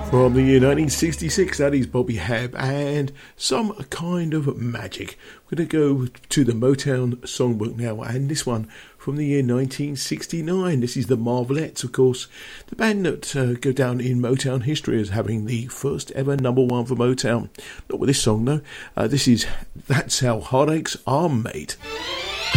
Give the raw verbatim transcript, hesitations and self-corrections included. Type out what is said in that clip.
From the year nineteen sixty-six, that is Bobby Hebb and Some Kind of Magic. We're going to go to the Motown songbook now, and this one from the year nineteen sixty-nine. This is the Marvelettes, of course, the band that uh, go down in Motown history as having the first ever number one for Motown. Not with this song, though. Uh, this is That's How Heartaches Are Made.